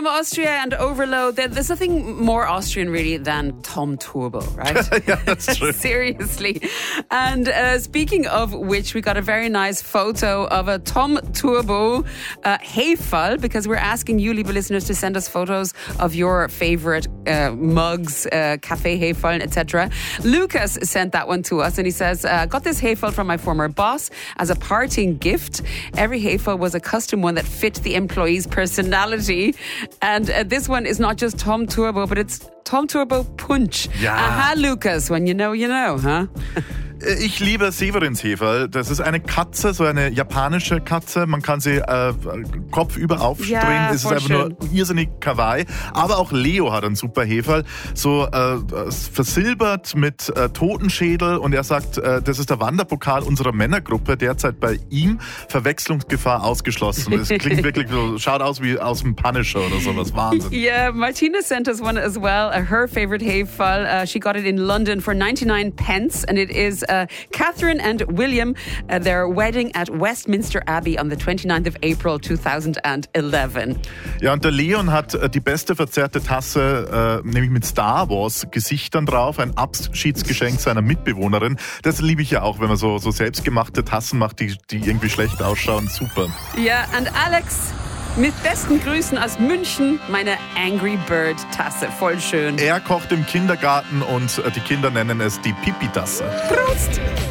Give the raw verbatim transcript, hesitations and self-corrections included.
from Austria and Overload. There's nothing more Austrian really than Tom Turbo, right? Yeah, that's true. Seriously. And uh, speaking of which, we got a very nice photo of a Tom Turbo uh, Hefall, because we're asking you, liebe listeners, to send us photos of your favorite uh, mugs, uh, Café Hefall, et cetera. Lucas sent that one to us, and he says, uh, got this Hefall from my former boss as a parting gift. Every Hefall was a custom one that fit the employee's personality. And uh, this one is not just Tom Turbo, but it's Tom Turbo Punch. Ja. Aha, Lucas, when you know, you know, huh? Ich liebe Severins Hefall. Das ist eine Katze, so eine japanische Katze. Man kann sie äh, kopfüber aufdrehen. Ja, es ist voll einfach schön. nur irrsinnig kawaii. Aber auch Leo hat einen super Hefall. So äh, versilbert mit äh, Totenschädel. Und er sagt, äh, das ist der Wanderpokal unserer Männergruppe. Derzeit bei ihm Verwechslungsgefahr ausgeschlossen. Es klingt wirklich so, schaut aus wie aus dem Punisher oder sowas. Wahnsinn. Yeah, Martina sent us one as well. Uh, her favorite Hefall. Uh, she got it in London for ninety-nine pence. And it is Uh, Catherine and William, uh, their wedding at Westminster Abbey on the twenty-ninth of April two thousand eleven. Ja, und der Leon hat äh, die beste verzerrte Tasse, äh, nämlich mit Star Wars Gesichtern drauf, ein Abschiedsgeschenk seiner Mitbewohnerin. Das liebe ich ja auch, wenn man so, so selbstgemachte Tassen macht, die, die irgendwie schlecht ausschauen. Super. Ja, yeah, und Alex, mit besten Grüßen aus München, meine Angry Bird Tasse, voll schön. Er kocht im Kindergarten und äh, die Kinder nennen es die Pipi-Tasse. Prost!